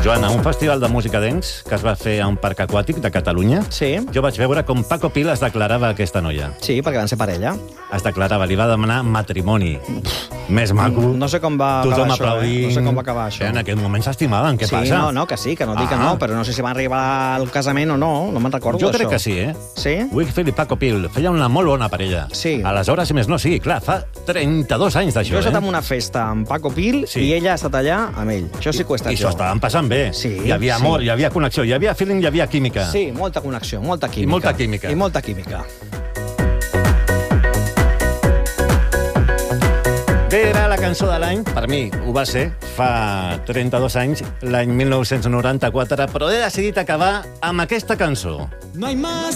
Joana, un festival de música dance que es va fer a un parc aquàtic de Catalunya. Sí. Jo vaig veure com Paco Pil es declarava a aquesta noia. Sí, perquè van ser parella. Es declarava, li va demanar matrimoni. Més maco. No sé com va Tothom acabar això, aplaudint. No sé com va acabar això. En aquell moment s'estimaven, què passa? No, que sí, que no dic que no, però no sé si van arribar al casament o no, no me'n recordo Jo d'això. crec que sí, Sí? Wakefield i Paco Pil feien una molt bona parella. Sí. Aleshores, si més no, sí, clar, fa 32 anys d'això, Jo he estat en una festa amb Paco Pil i ella ha estat allà amb ell. Això sí que ho he estat I s'ho estaven passant bé. Sí, Hi havia amor, hi havia connexió, hi havia feeling, hi havia química. Sí, molta connexió, molta química. I molta química. I molta química. Bé, era la cançó de l'any, per mi ho va ser, fa 32 anys, l'any 1994, però he decidit acabar amb aquesta cançó. No hay más